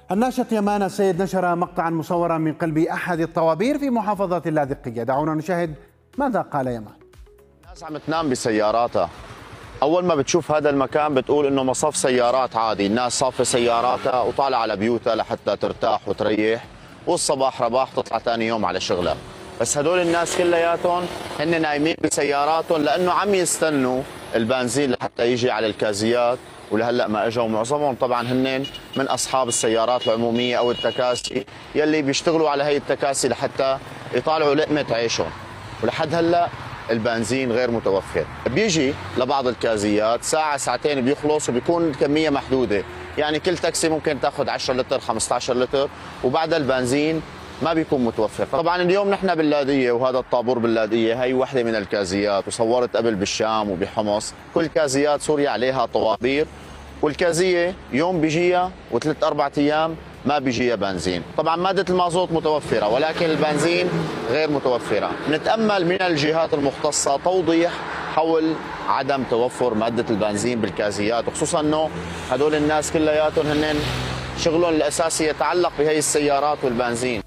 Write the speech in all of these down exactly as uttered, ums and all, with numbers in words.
الناشط يمان السيد نشر مقطعا مصورا من قلب أحد الطوابير في محافظة اللاذقية. دعونا نشاهد ماذا قال يمان. الناس عم تنام بسياراتها، أول ما بتشوف هذا المكان بتقول إنه مصف سيارات عادي، الناس صافة سياراتها وطالعة على بيوتها لحتى ترتاح وتريح، والصباح رباح تطلع ثاني يوم على شغلها. بس هدول الناس كلياتهم هن نايمين بسياراتهم لأنه عم يستنوا البنزين لحتى يجي على الكازيات، ولهلا ما اجوا. معظمهم طبعا هن من اصحاب السيارات العموميه او التكاسي يلي بيشتغلوا على هي التكاسي لحتى يطالعوا لقمه عيشهم، ولحد هلا البنزين غير متوفر. بيجي لبعض الكازيات ساعه ساعتين بيخلص وبيكون الكميه محدوده، يعني كل تاكسي ممكن تاخذ عشرة لتر خمسة عشر لتر، وبعد البنزين ما بيكون متوفر. طبعا اليوم نحن باللاذقيه وهذا الطابور باللاذقيه هي وحده من الكازيات، وصورت قبل بالشام وبحمص، كل كازيات سوريا عليها طوابير، والكازيه يوم بيجيها وثلاث اربع ايام ما بيجيها بنزين. طبعا ماده المازوت متوفره ولكن البنزين غير متوفره. نتامل من الجهات المختصه توضيح حول عدم توفر ماده البنزين بالكازيات، وخصوصا انه هدول الناس كلياتهم هن شغلهم الاساسي يتعلق بهي السيارات والبنزين.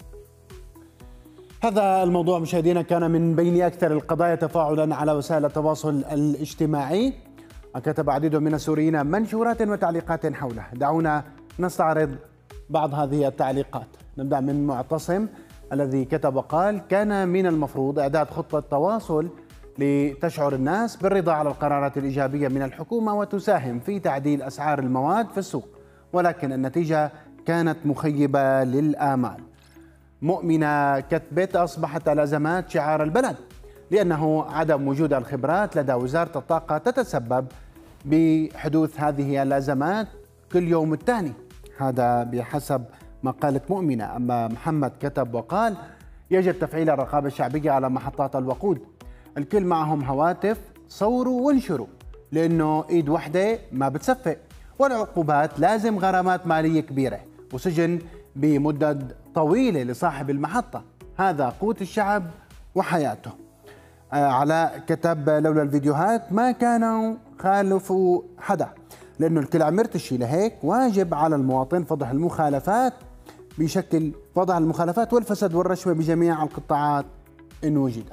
هذا الموضوع مشاهدينا كان من بين أكثر القضايا تفاعلا على وسائل التواصل الاجتماعي، وكتب عديد من السوريين منشورات وتعليقات حوله. دعونا نستعرض بعض هذه التعليقات. نبدأ من معتصم الذي كتب وقال: كان من المفروض إعداد خطة تواصل لتشعر الناس بالرضا على القرارات الإيجابية من الحكومة وتساهم في تعديل أسعار المواد في السوق، ولكن النتيجة كانت مخيبة للآمال. مؤمنة كتبت: أصبحت الأزمات شعار البلد، لأنه عدم وجود الخبرات لدى وزارة الطاقة تتسبب بحدوث هذه الأزمات كل يوم الثاني. هذا بحسب ما قالت مؤمنة. أما محمد كتب وقال: يجب تفعيل الرقابة الشعبية على محطات الوقود، الكل معهم هواتف، صوروا وانشروا، لأنه إيد واحدة ما بتصفق، والعقوبات لازم غرامات مالية كبيرة وسجن بمدة طويلة لصاحب المحطة، هذا قوت الشعب وحياته. آه علاء كتب: لولا الفيديوهات ما كانوا خالفوا حدا، لأنه الكل عم يرتشي، لهيك واجب على المواطن فضح المخالفات بشكل فضح المخالفات والفساد والرشوة بجميع القطاعات إن وجدت.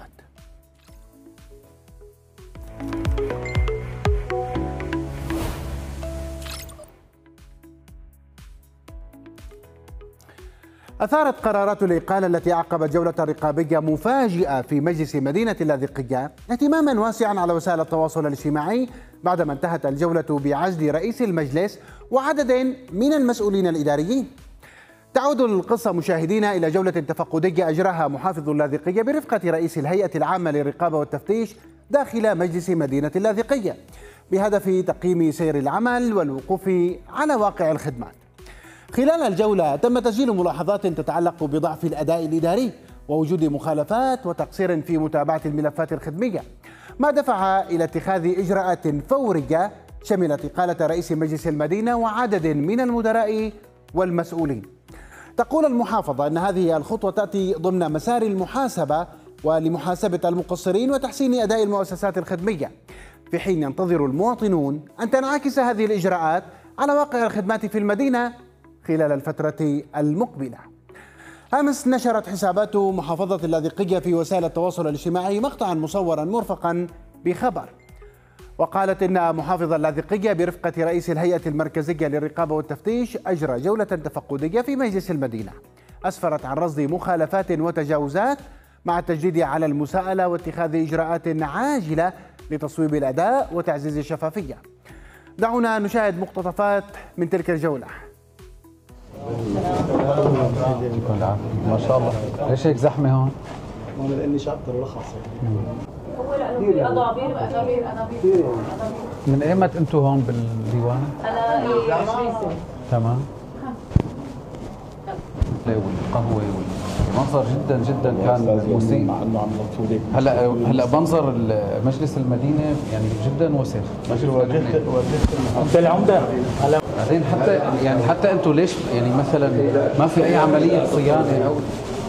أثارت قرارات الإقالة التي عقبت جولة رقابية مفاجئة في مجلس مدينة اللاذقية اهتماما واسعا على وسائل التواصل الاجتماعي بعدما انتهت الجولة بعزل رئيس المجلس وعدد من المسؤولين الإداريين. تعود القصة مشاهدينا إلى جولة تفقدية أجراها محافظ اللاذقية برفقة رئيس الهيئة العامة للرقابة والتفتيش داخل مجلس مدينة اللاذقية بهدف تقييم سير العمل والوقوف على واقع الخدمات. خلال الجولة تم تسجيل ملاحظات تتعلق بضعف الأداء الإداري ووجود مخالفات وتقصير في متابعة الملفات الخدمية، ما دفع إلى اتخاذ إجراءات فورية شملت إقالة رئيس مجلس المدينة وعدد من المدراء والمسؤولين. تقول المحافظة أن هذه الخطوة تأتي ضمن مسار المحاسبة ولمحاسبة المقصرين وتحسين أداء المؤسسات الخدمية، في حين ينتظر المواطنون أن تنعكس هذه الإجراءات على واقع الخدمات في المدينة خلال الفترة المقبلة. أمس نشرت حسابات محافظة اللاذقية في وسائل التواصل الاجتماعي مقطعا مصورا مرفقا بخبر، وقالت إن محافظ اللاذقية برفقة رئيس الهيئة المركزية للرقابة والتفتيش أجرى جولة تفقدية في مجلس المدينة أسفرت عن رصد مخالفات وتجاوزات مع التجديد على المساءلة واتخاذ إجراءات عاجلة لتصويب الأداء وتعزيز الشفافية. دعونا نشاهد مقتطفات من تلك الجولة. ما شاء الله، ليش هيك زحمه هون؟ هون لاني شاطر ولخص. هو لانه في اضابير واضابير اضابير. من ايمت انتم هون بالديوان؟ انا عشرين سنه. تمام. والقهوه والمنظر جدا جدا كان وسيم. هلا هلا منظر مجلس المدينه يعني جدا وسخ. انت العمده. بعدين حتى يعني حتى انتم ليش يعني مثلا ما في اي عمليه صيانه او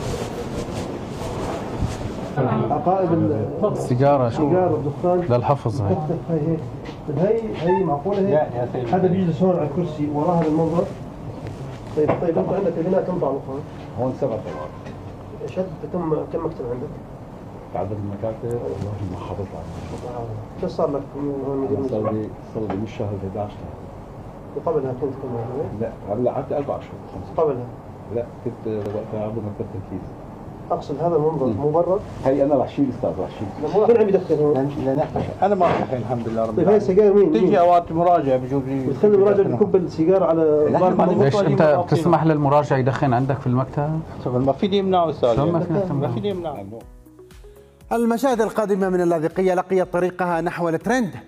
عقائب السيجاره شو الدخان للحفظ هاي هي هي هي معقوله هي حدا بيجلس هون على الكرسي وراها بالمنظر طيب طيب انت عندك هنا كم طابق هون؟ هون سبع طوابق. شد كم كم مكتب عندك؟ عدد المكاتب والله ما حافظ على كم صار لك هون مدير صار مجلس؟ لي صار لي مش شهر احد عشر شهر. وقبلها كنت كم هون؟ لا هلا قعدت اربع شهور خمسة. قبلها لا كنت وقتها عضو مكتب تنفيذي. اقصد هذا المنظر مم. مبرر؟ هي انا رح شيل استاذ رح شيل. مين عم يدخن هون؟ انا ما الحين الحمد لله رب طيب هاي السجاير مين؟ تيجي مين؟ اوقات مراجعه بجوز بتخلي المراجع بكب السيجار على ليش انت بتسمح للمراجع يدخن عندك في المكتب؟ ما فيني يمنعه استاذ. شلون ما فيني ما تمنعه؟ فيني يمنعه. المشاهد القادمة من اللاذقية لقيت طريقها نحو الترند